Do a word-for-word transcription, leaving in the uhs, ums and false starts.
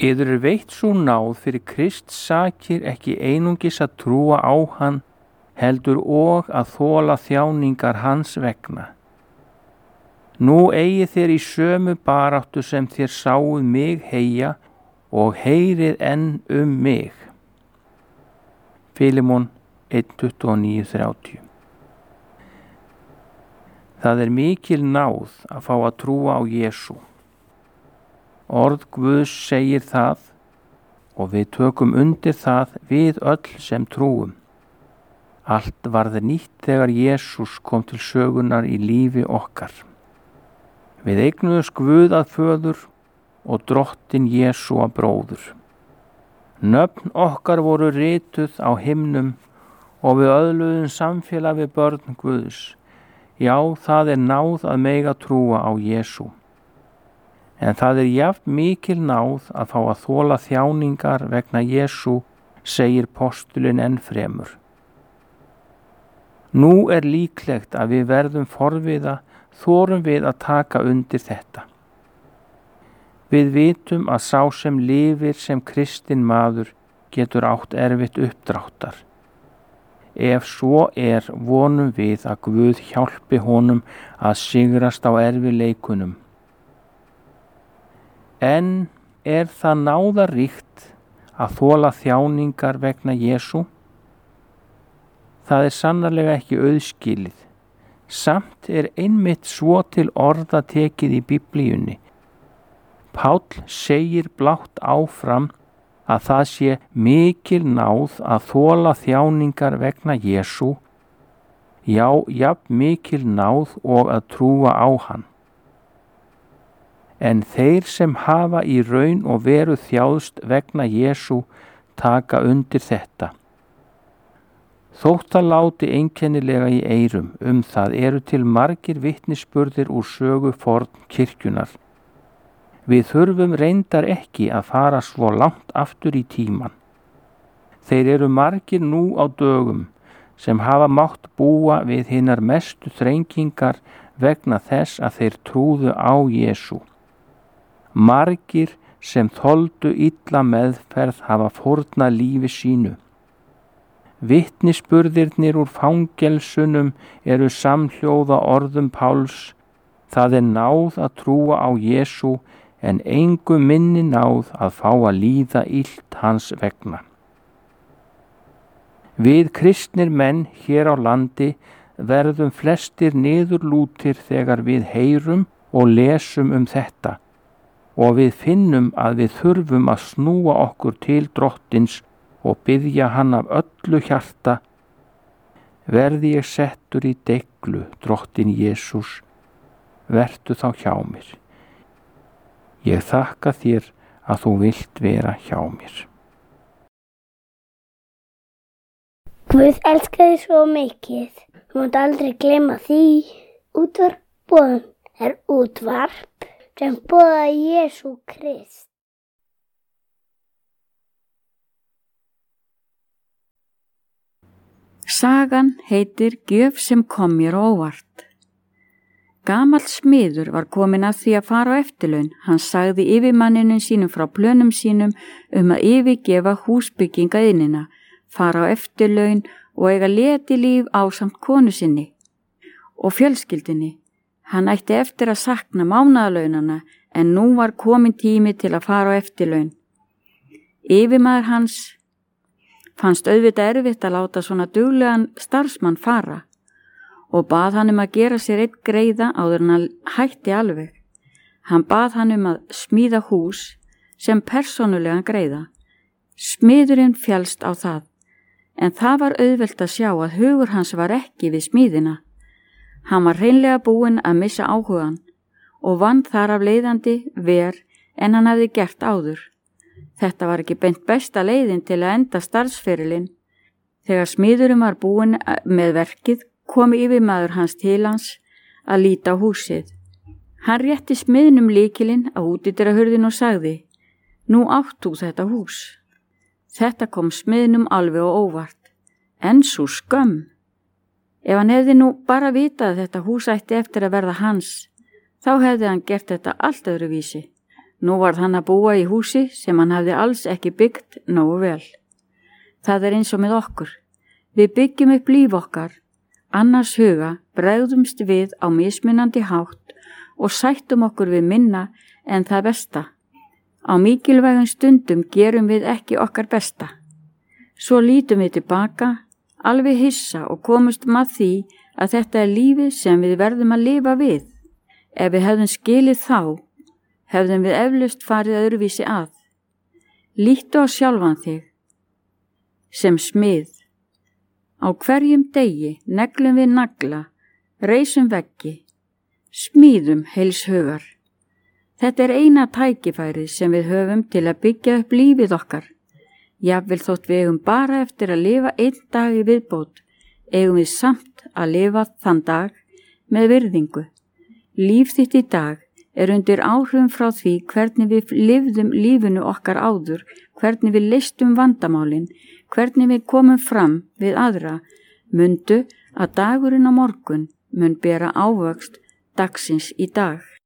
Yður er veitt sú náð fyrir Krists sakir ekki einungis að trúa á hann, heldur og að þola þjáningar hans vegna. Nú eigið þér í sömu baráttu sem þér sáuð mig heyja og heyrið enn um mig. Fílemon eitt tuttugu og níu til þrjátíu. Það er mikil náð að fá að trúa á Jesú. Orð Guðs segir það og við tökum undir það við öll sem trúum. Allt varð nýtt þegar Jesús kom til sögunar í lífi okkar. Við eignuðumst Guð að föður og Drottinn Jesú að bróður. Nöfn okkar voru rituð á himnum og við öðluðum samfélag við börn Guðs. Já, það er náð að mega trúa á Jesú. En það er jafn mikil náð að fá að þola þjáningar vegna Jesú, segir postulinn enn fremur. Nú er líklegt að við verðum forviða, þorum við að taka undir þetta. Við vitum að sá sem lifir sem kristinn maður getur átt erfitt uppdráttar. Ef svo er, vonum við að Guð hjálpi honum að sigrast á erfiðleikunum. En er það náðaríkt að þola þjáningar vegna Jesú? Það er sannarlega ekki auðskilið. Samt er einmitt svo til orða tekið í Biblíunni. Páll segir blátt áfram að það sé mikil náð að þola þjáningar vegna Jesú, já, jafn mikil náð og að trúa á hann. En þeir sem hafa í raun og veru þjáðst vegna Jesú taka undir þetta. Þótt að láti einkennilega í eyrum um það eru til margir vitnisburðir úr sögu forn kirkjunar. Við þurfum reyndar ekki að fara svo langt aftur í tíman. Þeir eru margir nú á dögum sem hafa mátt búa við hinar mestu þrengingar vegna þess að þeir trúðu á Jesú. Margir sem þoldu illa meðferð hafa fórnað lífi sínu. Vitnisburðirnir úr fangelsunum eru samhljóða orðum Páls. Það er náð að trúa á Jesú en engu minni náð að fá að líða illt hans vegna. Við kristnir menn hér á landi verðum flestir niðurlútir þegar við heyrum og lesum um þetta. Og við finnum að við þurfum að snúa okkur til Drottins og biðja hann af öllu hjarta. Verði ég settur í deiglu, Drottinn Jesús, vertu þá hjá mér. Ég þakka þér að þú vilt vera hjá mér. Guð elskar þig svo mikið. Þú mátt aldrei gleyma því. Útvarp er útvarp sem boðar Jesú Krist. Sagan heitir Gjöf sem kom mér á óvart. Gamall smiður var kominn að því að fara á eftirlaun. Hann sagði yfirmanninum sínum frá plönum sínum um að yfirgefa húsbyggingaiðnina, fara á eftirlaun og eiga letilíf ásamt konu sinni og fjölskyldunni. Hann ætti eftir að sakna mánaðarlaunana en nú var komin tími til að fara á eftirlaun. Yfirmaður hans fannst auðvitað erfitt að láta svona duglegan starfsmann fara og bað hann um að gera sér einn greiða áður en hann hætti alveg. Hann bað hann um að smíða hús sem persónulegan greiða. Smiðurinn fjallst á það, en það var auðvelt að sjá að hugur hans var ekki við smíðina. Hann var hreinlega búinn að missa áhugan og vann þar af leiðandi ver en hann hafði gert áður. Þetta var ekki beint besta leiðin til að enda starfsferilinn. Þegar smiðurinn var búinn með verkið kom yfirmaður hans til hans að líta á húsið. Hann rétti smiðnum lykilinn á útidyrahurðin og sagði: Nú átt þú þetta hús. Þetta kom smiðnum alveg á óvart. En sú skömm. Ef hann hefði nú bara vitað að þetta hús ætti eftir að verða hans, þá hefði hann gert þetta allt öðruvísi. Nú varð hann að búa í húsi sem hann hafði alls ekki byggt nógu vel. Það er eins og með okkur. Við byggjum upp líf okkar, annars huga bregðumst við á mismunandi hátt og sættum okkur við minna en það besta. Á mikilvægum stundum gerum við ekki okkar besta. Svo lítum við tilbaka, alveg hissa og komumst að því að þetta er lífið sem við verðum að lifa við. Ef við hefðum skilið þá, hefðum við eflaust farið öðruvísi að. Líttu á sjálfan þig sem smið. Á hverjum degi neglum við nagla, reisum veggi, smíðum heils hugar. Þetta er eina tækifærið sem við höfum til að byggja upp lífið okkar. Jafnvel þótt við eigum bara eftir að lifa einn dag í viðbót, eigum við samt að lifa þann dag með virðingu. Líf þitt í dag er undir áhrifum frá því hvernig við lifðum lífinu okkar áður, hvernig við leystum vandamálin, hvernig við komum fram við aðra. Mundu að dagurinn á morgun mun bera ávöxt dagsins í dag.